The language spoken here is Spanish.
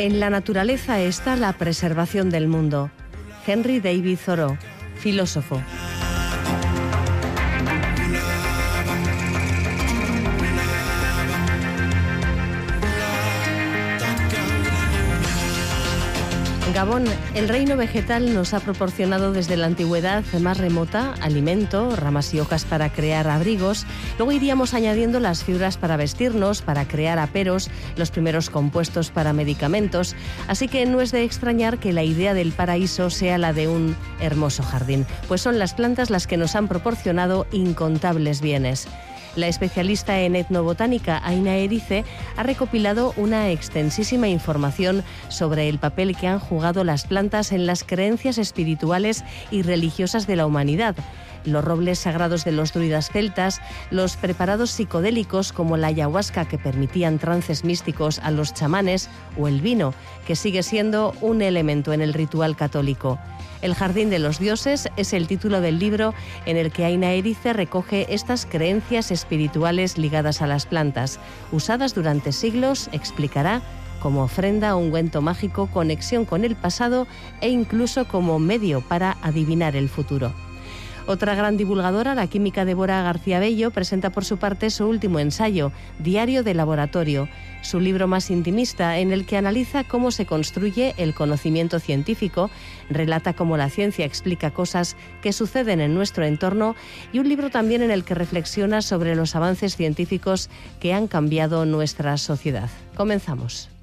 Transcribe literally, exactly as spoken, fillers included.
En la naturaleza está la preservación del mundo. Henry David Thoreau, filósofo. Gabón, el reino vegetal nos ha proporcionado desde la antigüedad más remota alimento, ramas y hojas para crear abrigos. Luego iríamos añadiendo las fibras para vestirnos, para crear aperos, los primeros compuestos para medicamentos. Así que no es de extrañar que la idea del paraíso sea la de un hermoso jardín, pues son las plantas las que nos han proporcionado incontables bienes. La especialista en etnobotánica Aina Erice ha recopilado una extensísima información sobre el papel que han jugado las plantas en las creencias espirituales y religiosas de la humanidad. Los robles sagrados de los druidas celtas, los preparados psicodélicos como la ayahuasca que permitían trances místicos a los chamanes o el vino, que sigue siendo un elemento en el ritual católico. El Jardín de los Dioses es el título del libro en el que Aina Erice recoge estas creencias espirituales ligadas a las plantas. Usadas durante siglos, explicará, como ofrenda, ungüento mágico, conexión con el pasado e incluso como medio para adivinar el futuro. Otra gran divulgadora, la química Débora García Bello, presenta por su parte su último ensayo, Diario de Laboratorio, su libro más intimista en el que analiza cómo se construye el conocimiento científico, relata cómo la ciencia explica cosas que suceden en nuestro entorno y un libro también en el que reflexiona sobre los avances científicos que han cambiado nuestra sociedad. Comenzamos.